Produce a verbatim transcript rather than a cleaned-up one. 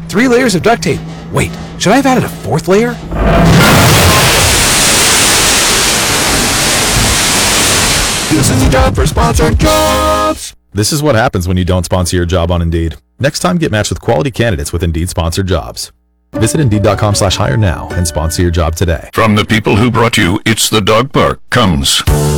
Three layers of duct tape. Wait, should I have added a fourth layer? This is a job for sponsored jobs. This is what happens when you don't sponsor your job on Indeed. Next time, get matched with quality candidates with Indeed sponsored jobs. Visit Indeed.com slash hire now and sponsor your job today. From the people who brought you It's the Dog Park comes